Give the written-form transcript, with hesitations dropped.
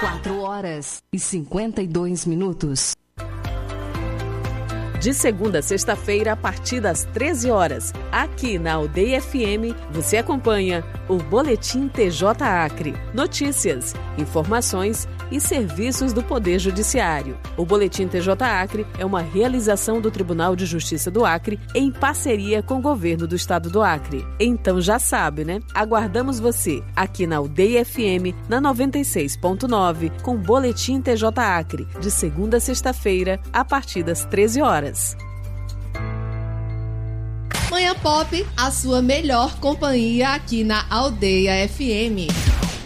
4h52. De segunda a sexta-feira, a partir das 13 horas, aqui na Aldeia FM, você acompanha o Boletim TJ Acre. Notícias, informações e serviços do Poder Judiciário. O Boletim TJ Acre é uma realização do Tribunal de Justiça do Acre em parceria com o Governo do Estado do Acre. Então já sabe, né? Aguardamos você aqui na Aldeia FM, na 96.9, com o Boletim TJ Acre, de segunda a sexta-feira, a partir das 13 horas. Manhã Pop, a sua melhor companhia aqui na Aldeia FM.